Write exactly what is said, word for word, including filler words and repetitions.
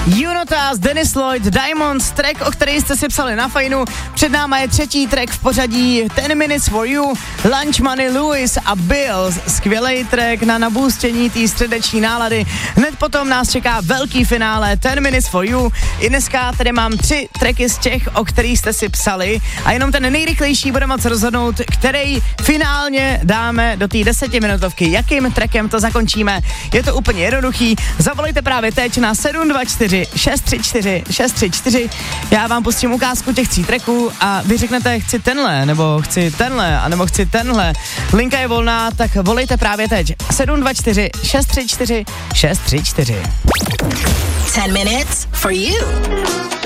Junota, Dennis Lloyd, Diamonds, track, o který jste si psali na Fajnu. Před náma je třetí track v pořadí ten minutes for you, Lunch Money, Lewis a Bills. Skvělej track na nabůstění té středeční nálady. Hned potom nás čeká velký finále ten minutes for you. I dneska tady mám tři tracky z těch, o kterých jste si psali a jenom ten nejrychlejší bude moc rozhodnout, který finálně dáme do té desetiminutovky. Jakým trackem to zakončíme? Je to úplně jednoduchý. Zavolejte právě teď na sedm dva čtyři šest tři čtyři šest tři čtyři. Já vám pustím ukázku těch tří tracků a vy řeknete chci tenhle, nebo chci tenhle, anebo chci tenhle. Linka je volná, tak volejte právě teď. sedm dva čtyři šest tři čtyři šest tři čtyři. ten minutes for you.